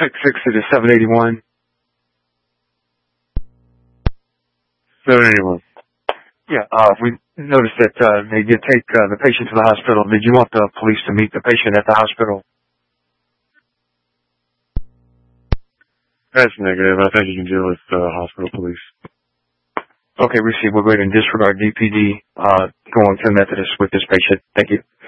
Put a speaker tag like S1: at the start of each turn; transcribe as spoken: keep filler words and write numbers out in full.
S1: six six to the seven eighty-one.
S2: seven eighty-one.
S1: Yeah, uh, we noticed that uh, they did take uh, the patient to the hospital. Did you want the police to meet the patient at the hospital?
S2: That's negative. I think you can deal with uh, hospital police.
S1: Okay, receive. We'll go ahead and disregard D P D uh, going to Methodist with this patient. Thank you.